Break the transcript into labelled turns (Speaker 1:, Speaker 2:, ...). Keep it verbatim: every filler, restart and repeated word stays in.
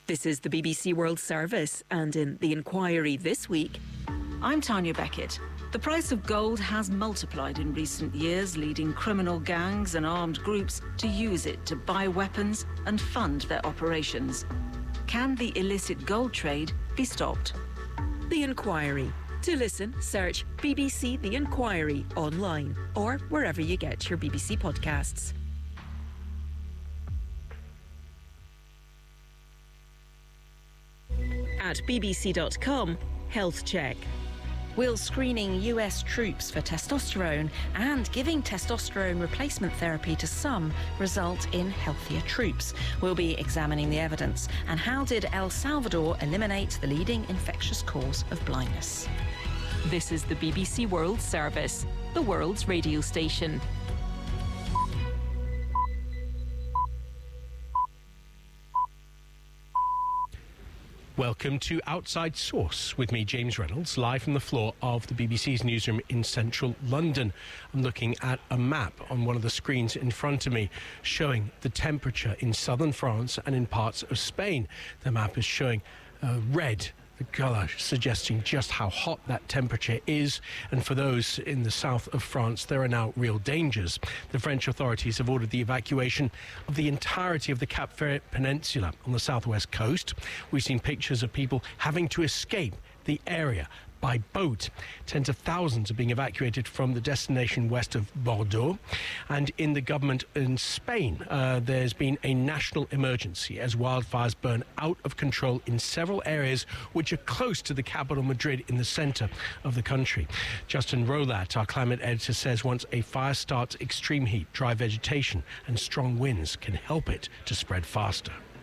Speaker 1: This is the B B C World Service, and in The Inquiry this week...
Speaker 2: I'm Tanya Beckett. The price of gold has multiplied in recent years, leading criminal gangs and armed groups to use it to buy weapons and fund their operations. Can the illicit gold trade be stopped?
Speaker 1: The Inquiry. To listen, search B B C The Inquiry online or wherever you get your B B C podcasts. At B B C dot com, Health Check.
Speaker 3: Will screening U S troops for testosterone and giving testosterone replacement therapy to some result in healthier troops? We'll be examining the evidence. And how did El Salvador eliminate the leading infectious cause of blindness?
Speaker 1: This is the B B C World Service, the world's radio station.
Speaker 4: Welcome to Outside Source with me, James Reynolds, live from the floor of the B B C's newsroom in central London. I'm looking at a map on one of the screens in front of me showing the temperature in southern France and in parts of Spain. The map is showing uh, red, the colour suggesting just how hot that temperature is. And for those in the south of France, there are now real dangers. The French authorities have ordered the evacuation of the entirety of the Cap Ferret Peninsula on the southwest coast. We've seen pictures of people having to escape the area by boat. Tens of thousands are being evacuated from the destination west of Bordeaux. And in the government in Spain, uh, there's been a national emergency as wildfires burn out of control in several areas which are close to the capital, Madrid, in the centre of the country. Justin Rolat, our climate editor, says once a fire starts, extreme heat, dry vegetation and strong winds can help it to spread faster.